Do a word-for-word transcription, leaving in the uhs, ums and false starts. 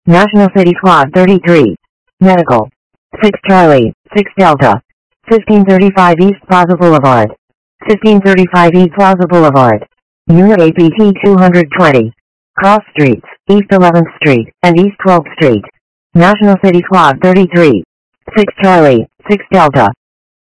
National City Squad thirty-three. Medical. six Charlie, six Delta. fifteen thirty-five East Plaza Boulevard. fifteen thirty-five East Plaza Boulevard. Unit A P T two twenty. Cross Streets, East eleventh Street, and East twelfth Street. National City Squad thirty-three. six Charlie, six Delta.